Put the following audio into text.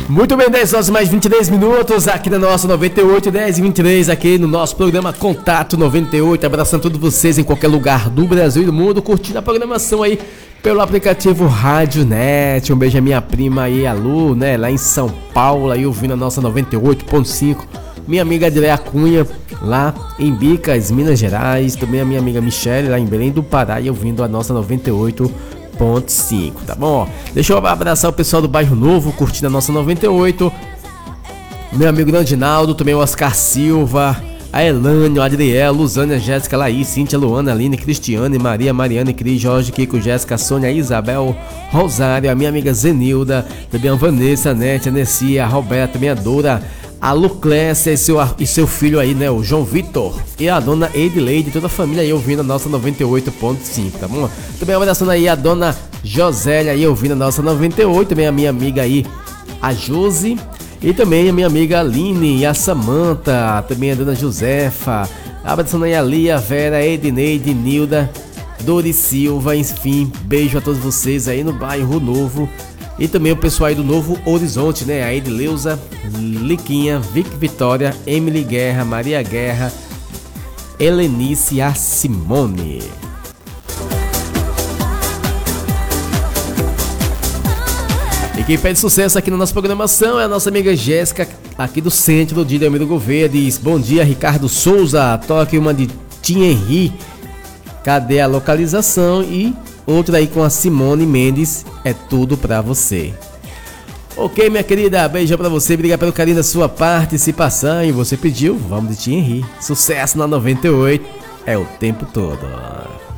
Muito bem, 10 horas mais 23 minutos aqui na nossa 98, 10 e 23 aqui no nosso programa Contato 98. Abraçando todos vocês em qualquer lugar do Brasil e do mundo, curtindo a programação aí pelo aplicativo Rádio Net. Um beijo à minha prima aí, a Lu, né, lá em São Paulo, aí ouvindo a nossa 98.5. Minha amiga Adriana Cunha, lá em Bicas, Minas Gerais. Também a minha amiga Michele, lá em Belém do Pará, e ouvindo a nossa 98.5, tá bom? Deixa eu abraçar o pessoal do Bairro Novo, curtindo a nossa 98. Meu amigo Landinaldo, também o Oscar Silva, a Elânio, a Adriel, Luzânia, Jéssica, Laís, Cíntia, Luana, Aline, Cristiane, Maria, Mariane, Cris, Jorge, Kiko, Jéssica, Sônia, Isabel, Rosário, a minha amiga Zenilda, também a Vanessa, a Nete, a Nessia, a Roberta, também a Dora, a Luclécia e seu filho aí, né, o João Vitor, e a dona Edileide, toda a família aí ouvindo a nossa 98.5, tá bom? Também abraçando aí a dona Josélia aí ouvindo a nossa 98, também a minha amiga aí, a Josi, e também a minha amiga Aline e a Samanta, também a dona Josefa, abraçando aí a Lia, a Vera, a Edneide, Nilda, Dori Silva, enfim, beijo a todos vocês aí no Bairro Novo. E também o pessoal aí do Novo Horizonte, né? A Edileuza, Liquinha, Vic Vitória, Emily Guerra, Maria Guerra, Helenice e a Simone. E quem pede sucesso aqui na nossa programação é a nossa amiga Jéssica, aqui do centro de Delmiro Gouveia. Diz: bom dia, Ricardo Souza, toque uma de Thierry. Cadê a localização? E outra aí com a Simone Mendes, é tudo pra você. Ok, minha querida, beijo pra você, obrigado pelo carinho da sua participação. E você pediu, vamos de Thierry. Sucesso na 98, é o tempo todo.